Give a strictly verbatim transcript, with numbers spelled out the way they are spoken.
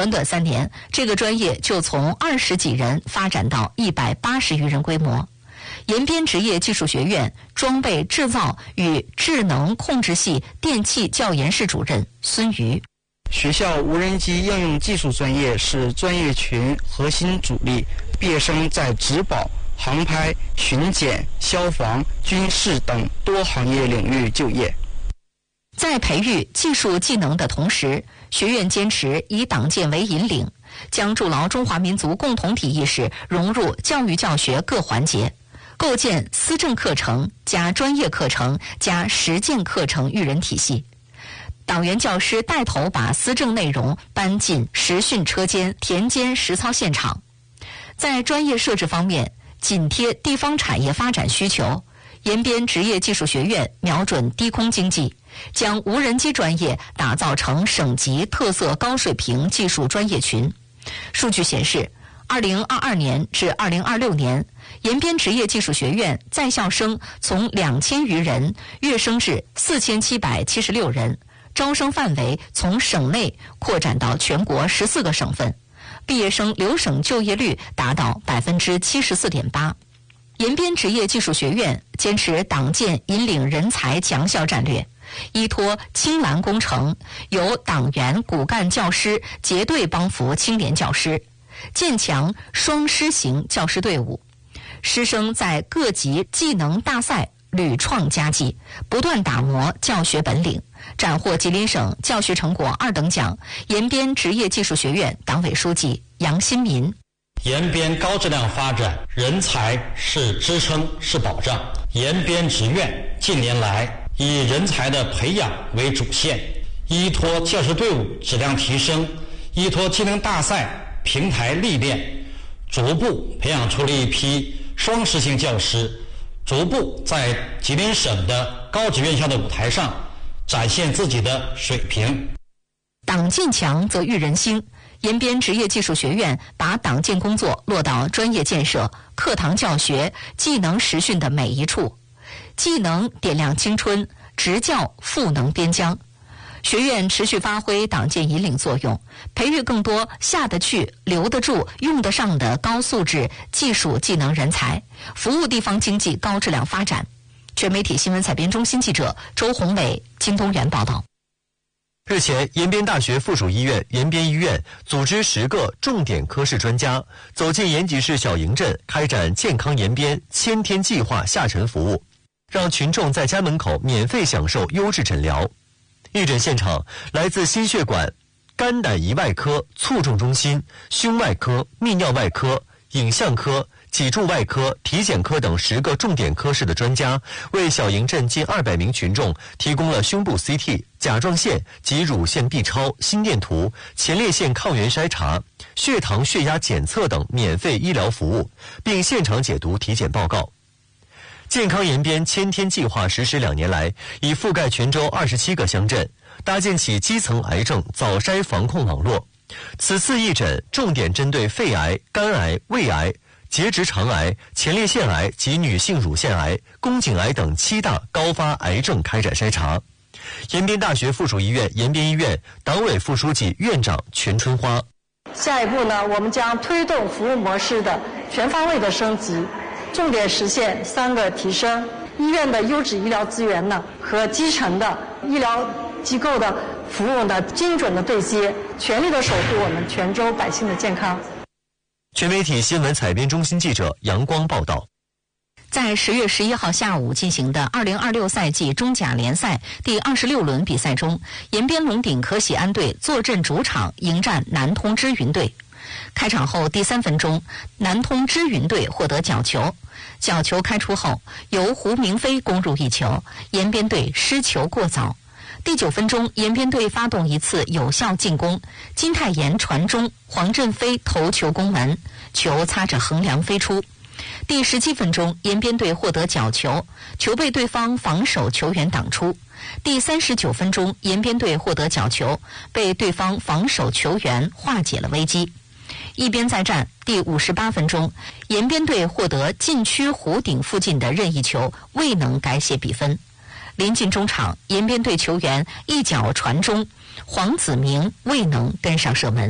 短短三年，这个专业就从二十几人发展到一百八十余人规模。延边职业技术学院装备制造与智能控制系电气教研室主任孙瑜。 学校无人机应用技术专业是专业群核心主力，毕业生在植保、航拍、巡检、消防、军事等多行业领域就业。 在培育技术技能的同时，学院坚持以党建为引领，将筑牢中华民族共同体意识融入教育教学各环节，构建思政课程加专业课程加实践课程育人体系。党员教师带头把思政内容搬进实训车间、田间实操现场。在专业设置方面，紧贴地方产业发展需求，延边职业技术学院瞄准低空经济，将无人机专业打造成省级特色高水平技术专业群。数据显示，二零二二年至二零二六年，延边职业技术学院在校生从两千余人跃升至四千七百七十六人，招生范围从省内扩展到全国十四个省份，毕业生留省就业率达到百分之七十四点八。延边职业技术学院坚持党建引领人才强校战略，依托青蓝工程，由党员骨干教师结对帮扶青年教师，建强双师型教师队伍。师生在各级技能大赛屡创佳绩，不断打磨教学本领，斩获吉林省教学成果二等奖。延边职业技术学院党委书记杨新民。 延边高质量发展，人才是支撑是保障。延边职院近年来以人才的培养为主线，依托教师队伍质量提升，依托技能大赛平台历练，逐步培养出了一批双师型教师，逐步在吉林省的高职院校的舞台上展现自己的水平。 党建强则育人兴，延边职业技术学院把党建工作落到专业建设、课堂教学、技能实训的每一处，技能点亮青春，职教赋能边疆。学院持续发挥党建引领作用，培育更多下得去、留得住、用得上的高素质技术技能人才，服务地方经济高质量发展。全媒体新闻采编中心记者周宏伟、京东源报道。 日前，延边大学附属医院延边医院组织十个重点科室专家走进延吉市小营镇，开展健康延边千天计划下沉服务，让群众在家门口免费享受优质诊疗。义诊现场，来自心血管、肝胆胰外科、卒中中心、胸外科、泌尿外科、影像科、脊柱外科、体检科等十个重点科室的专家，为小营镇近二百名群众提供了胸部 C T、甲状腺及乳腺 B 超、心电图、前列腺抗原筛查、血糖、血压检测等免费医疗服务，并现场解读体检报告。健康延边千天计划实施两年来，已覆盖全州二十七个乡镇，搭建起基层癌症早筛防控网络。此次义诊重点针对肺癌、肝癌、胃癌、结直肠癌、前列腺癌及女性乳腺癌、宫颈癌等七大高发癌症开展筛查。延边大学附属医院延边医院党委副书记、院长全春花。 下一步呢，我们将推动服务模式的全方位的升级，重点实现三个提升：医院的优质医疗资源呢和基层的医疗机构的服务的精准的对接，全力的守护我们全州百姓的健康。 全媒体新闻采编中心记者杨光报道。 在十月十一号下午进行的二零二六赛季中甲联赛第二十六轮比赛中，延边龙鼎可喜安队坐镇主场迎战南通知云队。开场后第三分钟，南通知云队获得角球，角球开出后由胡明飞攻入一球，延边队失球过早。第九分钟，延边队发动一次有效进攻，金泰妍传中，黄振飞头球攻门，球擦着横梁飞出。第十七分钟，延边队获得角球，球被对方防守球员挡出。第三十九分钟，延边队获得角球，被对方防守球员化解了危机。一边再战，第五十八分钟，延边队获得禁区弧顶附近的任意球，未能改写比分。临近中场，延边队球员一脚传中，黄子明未能跟上射门。